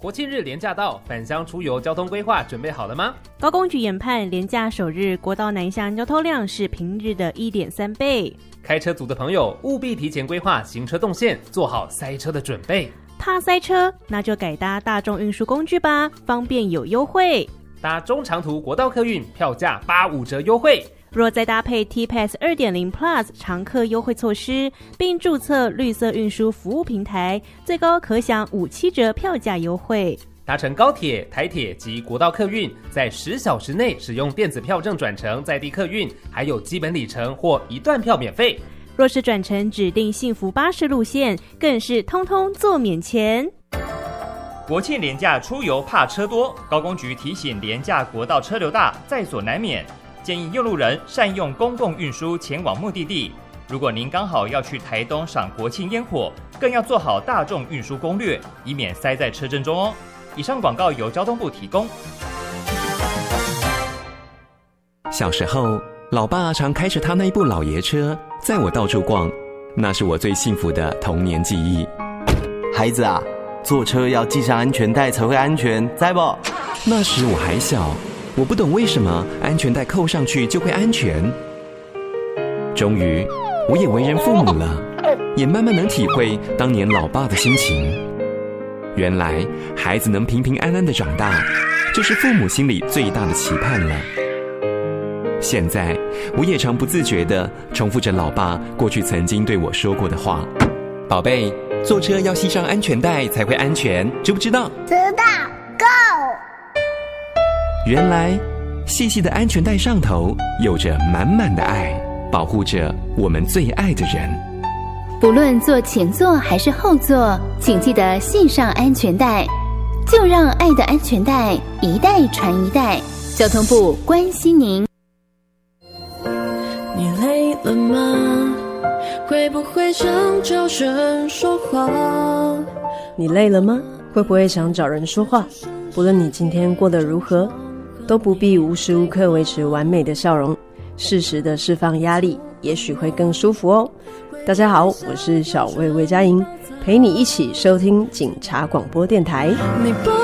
国庆日连假到，返乡出游交通规划准备好了吗？ 高公局研判，连假首日国道南向交通量是平日的 1.3 倍。 开车族的朋友务必提前规划行车动线，做好塞车的准备。 怕塞车，那就改搭大众运输工具吧，方便有优惠。 搭中长途国道客运，票价85折优惠。 若再搭配 T-Pass 2.0 Plus 常客优惠措施，并注册绿色运输服务平台，最高可享57折票价优惠。 搭乘高铁、台铁及国道客运，在10小时内使用电子票证转乘在地客运，还有基本里程或一段票免费。 若是转乘指定幸福巴士路线，更是通通做免钱。 国庆连假出游怕车多，高公局提醒连假国道车流大，在所难免。建议用路人善用公共运输前往目的地。如果您刚好要去台东赏国庆烟火，更要做好大众运输攻略，以免塞在车阵中哦。以上广告由交通部提供。 小时候，老爸常开着他那一部老爷车载我到处逛，那是我最幸福的童年记忆。 孩子啊，坐车要系上安全带才会安全，知不？ 那时我还小，我不懂为什么安全带扣上去就会安全。终于，我也为人父母了，也慢慢能体会当年老爸的心情。原来，孩子能平平安安的长大，就是父母心里最大的期盼了。现在，我也常不自觉地重复着老爸过去曾经对我说过的话：宝贝，坐车要系上安全带才会安全，知不知道？ 知道 ，Go！ 原来，细细的安全带上头有着满满的爱，保护着我们最爱的人。 不论坐前座还是后座，请记得系上安全带，就让爱的安全带一代传一代。交通部关心您。 你累了吗？会不会想找人说话？ 你累了吗？会不会想找人说话？不论你今天过得如何，都不必无时无刻维持完美的笑容，适时的释放压力，也许会更舒服哦。大家好，我是小魏魏佳莹，陪你一起收听警察广播电台。